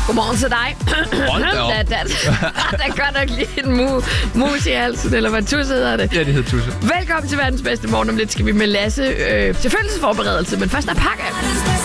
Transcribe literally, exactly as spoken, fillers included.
Godmorgen til dig. Hold da op. Der, der, der er godt nok lige en mu, mus i halsen, eller hvad tusse hedder det. Ja, det hedder tusse. Velkommen til verdens bedste morgen. Om lidt skal vi med Lasse øh, til fødselsforberedelse, men først er pakke.